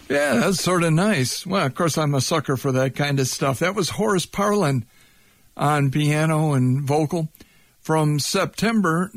Yeah, that's sort of nice. Well, of course, I'm a sucker for that kind of stuff. That was Horace Parlan on piano and vocal from September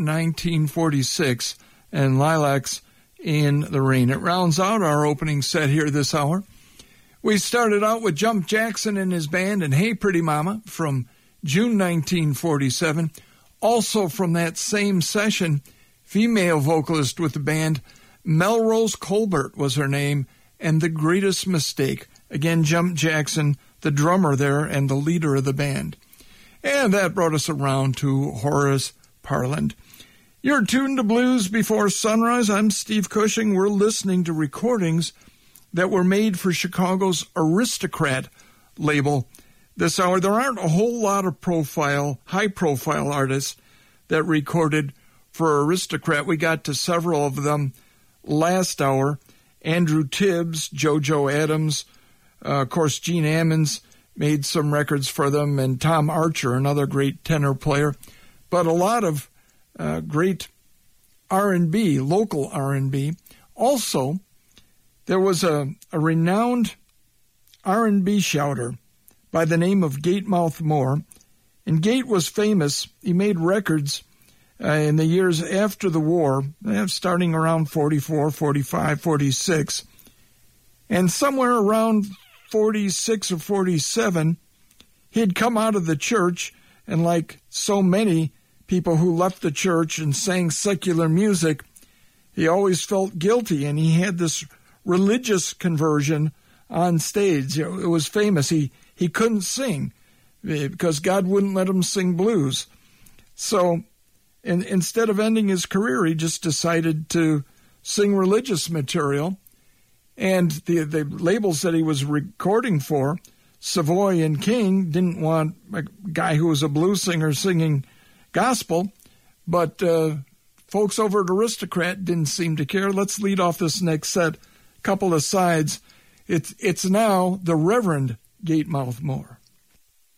1946 and Lilacs in the Rain. It rounds out our opening set here this hour. We started out with Jump Jackson and his band and Hey Pretty Mama from June 1947. Also from that same session, female vocalist with the band, Melrose Colbert was her name, and The Greatest Mistake. Again, Jump Jackson, the drummer there and the leader of the band. And that brought us around to Horace Parlan. You're tuned to Blues Before Sunrise. I'm Steve Cushing. We're listening to recordings that were made for Chicago's Aristocrat label this hour. There aren't a whole lot of high-profile artists that recorded for Aristocrat. We got to several of them last hour. Andrew Tibbs, JoJo Adams, of course, Gene Ammons made some records for them, and Tom Archer, another great tenor player. But a lot of great R&B, local R&B. Also, there was a renowned R&B shouter by the name of Gatemouth Moore. And Gate was famous. He made records in the years after the war, starting around 44, 45, 46. And somewhere around 46 or 47, he'd come out of the church, and like so many people who left the church and sang secular music, he always felt guilty, and he had this religious conversion on stage. It was famous. He couldn't sing because God wouldn't let him sing blues. So instead of ending his career, he just decided to sing religious material. And the labels that he was recording for, Savoy and King, didn't want a guy who was a blues singer singing gospel. But folks over at Aristocrat didn't seem to care. Let's lead off this next set. Couple of sides. It's now the Reverend Gatemouth Moore.